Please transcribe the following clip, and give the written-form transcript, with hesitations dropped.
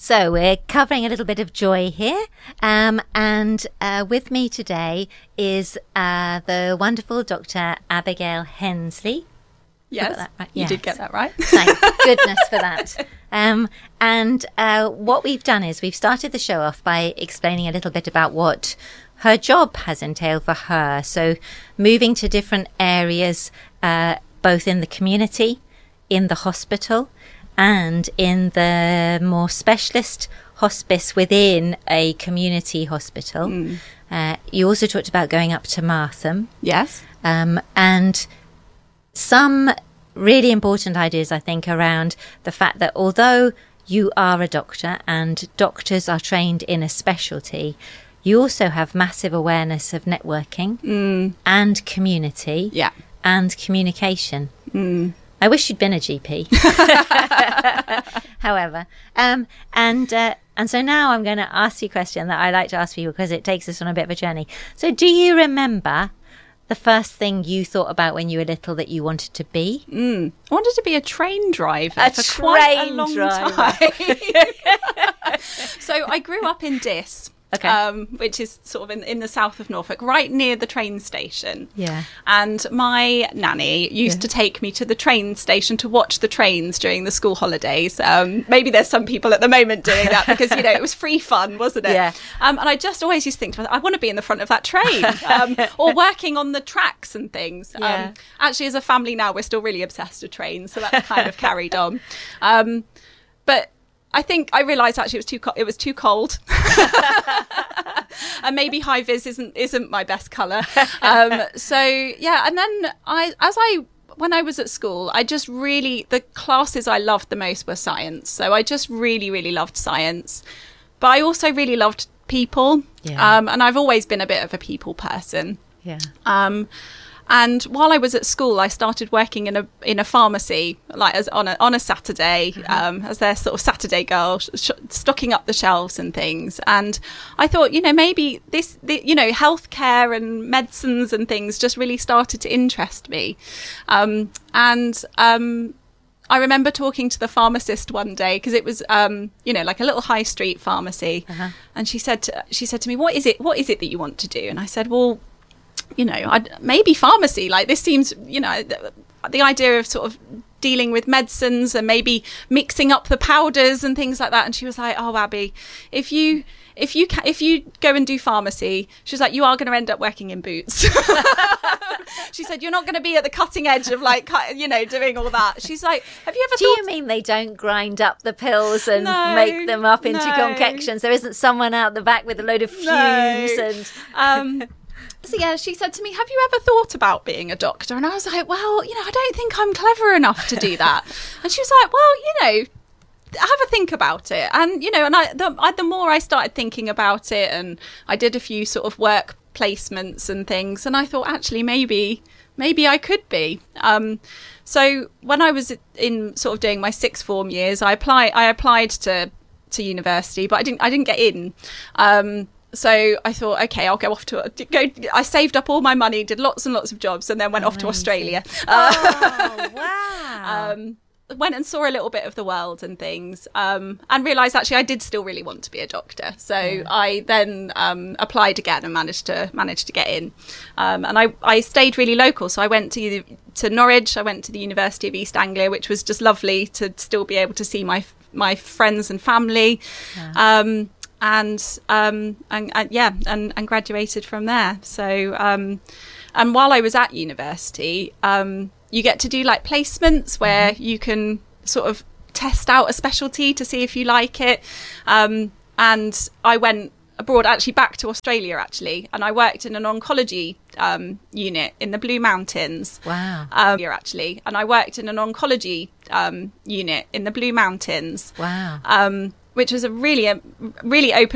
So we're covering a little bit of joy here, and with me today is the wonderful Dr. Abigail Hensley. Yes, right? You did get that right. Thank goodness for that. And what we've done is we've started the show off by explaining a little bit about what her job has entailed for her. So moving to different areas, both in the community, in the hospital, and in the more specialist hospice within a community hospital. You also talked about going up to Martham. Yes. And some really important ideas, I think, around the fact that although you are a doctor and doctors are trained in a specialty, you also have massive awareness of networking and community and communication. I wish you'd been a GP. However, and so now I'm going to ask you a question that I like to ask people because it takes us on a bit of a journey. So do you remember the first thing you thought about when you were little that you wanted to be? I wanted to be a train driver for quite a long time. So I grew up in Diss. Okay. Which is sort of in the south of Norfolk, right near the train station. Yeah. And my nanny used to take me to the train station to watch the trains during the school holidays. Maybe there's some people at the moment doing that because, it was free fun, wasn't it? Yeah. And I just always used to think, I want to be in the front of that train or working on the tracks and things. Yeah. Actually, as a family now, we're still really obsessed with trains, so that's kind of carried on. But I think I realised actually it was too cold, and maybe high vis isn't my best colour. So yeah, and then when I was at school, the classes I loved the most were science. So I just really, really loved science, but I also really loved people. Yeah. And I've always been a bit of a people person. Yeah. And while I was at school, I started working in a pharmacy, like on a Saturday, as their sort of Saturday girl, stocking up the shelves and things. And I thought, maybe healthcare and medicines and things just really started to interest me. I remember talking to the pharmacist one day because it was, like a little high street pharmacy, and she said to me, "What is it that you want to do?" And I said, "Well, maybe pharmacy. Like this seems, the idea of sort of dealing with medicines and maybe mixing up the powders and things like that." And she was like, "Oh, Abby, if you go and do pharmacy," she was like, "you are going to end up working in Boots." She said, "You're not going to be at the cutting edge of doing all that." She's like, "Have you ever Do you mean they don't grind up the pills and make them up into concoctions? There isn't someone out the back with a load of fumes and... So yeah, she said to me, "Have you ever thought about being a doctor?" And I was like, "Well, I don't think I'm clever enough to do that." And she was like, "Well, have a think about it." And the more I started thinking about it, and I did a few sort of work placements and things, and I thought actually maybe I could be. So when I was in sort of doing my sixth form years, I applied to university, but I didn't get in. So I thought, okay, I'll go off I saved up all my money, did lots and lots of jobs, and then went off to Australia. Oh, wow. Went and saw a little bit of the world and things, and realised actually I did still really want to be a doctor. So I then applied again and managed to get in. And I stayed really local. So I went to Norwich, I went to the University of East Anglia, which was just lovely to still be able to see my friends and family. Yeah. And graduated from there. So, and while I was at university, you get to do like placements where you can sort of test out a specialty to see if you like it. And I went abroad, actually back to Australia, and I worked in an oncology unit in the Blue Mountains. Wow. And I worked in an oncology unit in the Blue Mountains. Wow. Which was a really open